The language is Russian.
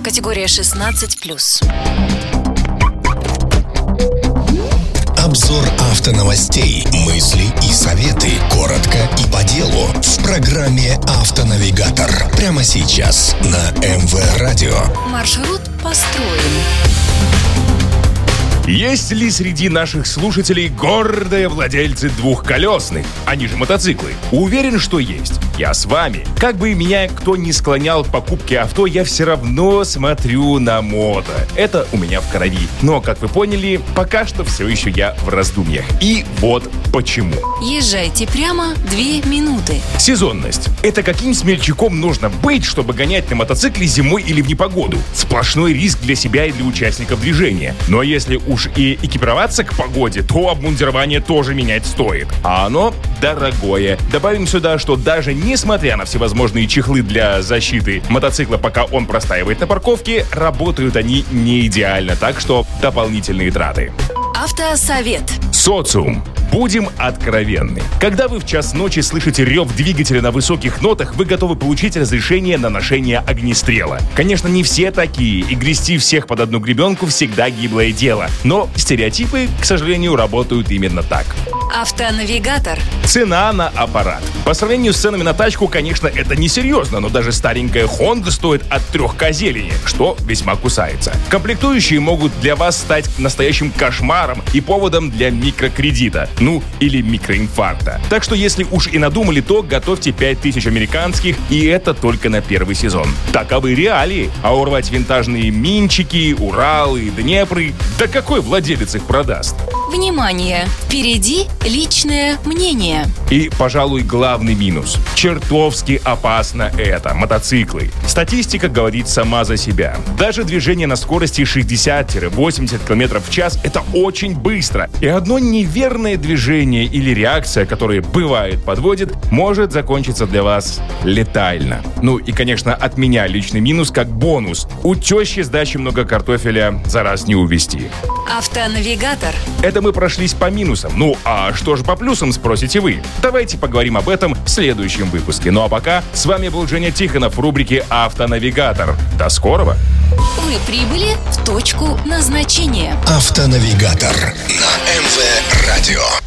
Категория 16+. Обзор автоновостей, мысли и советы. Коротко и по делу. В программе «Автонавигатор». Прямо сейчас на МВ Радио. Маршрут построен. Есть ли среди наших слушателей гордые владельцы двухколесных, они же мотоциклы? Уверен, что есть. Я с вами. Как бы меня кто ни склонял к покупке авто, я все равно смотрю на мото. Это у меня в крови. Но, как вы поняли, пока что все еще я в раздумьях. И вот почему. Езжайте прямо 2 минуты. Сезонность. Это каким смельчаком нужно быть, чтобы гонять на мотоцикле зимой или в непогоду? Сплошной риск для себя и для участников движения. Но если уж и экипироваться к погоде, то обмундирование тоже менять стоит. А оно дорогое. Добавим сюда, что даже несмотря на всевозможные чехлы для защиты мотоцикла, пока он простаивает на парковке, работают они не идеально, так что дополнительные траты. Автосовет. Социум. Будем откровенны. Когда вы в час ночи слышите рев двигателя на высоких нотах, вы готовы получить разрешение на ношение огнестрела. Конечно, не все такие, и грести всех под одну гребенку всегда гиблое дело. Но стереотипы, к сожалению, работают именно так. Автонавигатор. Цена на аппарат. По сравнению с ценами на тачку, конечно, это несерьезно, но даже старенькая Honda стоит от 3К зелени, что весьма кусается. Комплектующие могут для вас стать настоящим кошмаром и поводом для микрокредита, или микроинфаркта. Так что если уж и надумали, то готовьте 5000 американских, и это только на первый сезон. Таковы реалии, а урвать винтажные Минчики, Уралы, Днепры, да какой владелец их продаст? Внимание! Впереди личное мнение. И, пожалуй, главный минус. Чертовски опасно это, мотоциклы. Статистика говорит сама за себя. Даже движение на скорости 60-80 км в час – это очень быстро. И одно неверное движение или реакция, которая бывает подводит, может закончиться для вас летально. И, конечно, от меня личный минус как бонус. У тещи с дачи много картофеля за раз не увезти. Автонавигатор. Это мы прошлись по минусам. А что же по плюсам, спросите вы? Давайте поговорим об этом в следующем выпуске. А пока с вами был Женя Тихонов в рубрике «Автонавигатор». До скорого! Вы прибыли в точку назначения. Автонавигатор на МВ Радио.